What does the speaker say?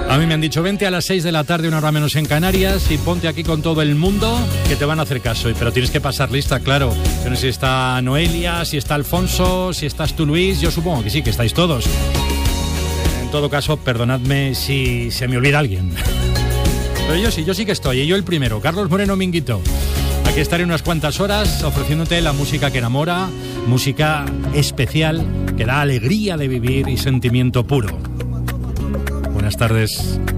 A mí me han dicho, vente a las 6 de la tarde, una hora menos en Canarias, y ponte aquí con todo el mundo, que te van a hacer caso. Pero tienes que pasar lista, claro. Yo no sé si está Noelia, si está Alfonso, si estás tú, Luis. Yo supongo que sí, que estáis todos. En todo caso, perdonadme si se me olvida alguien. Pero yo sí que estoy, y yo el primero, Carlos Moreno Minguito. Aquí estaré unas cuantas horas ofreciéndote la música que enamora, música especial, que da alegría de vivir y sentimiento puro. Buenas tardes.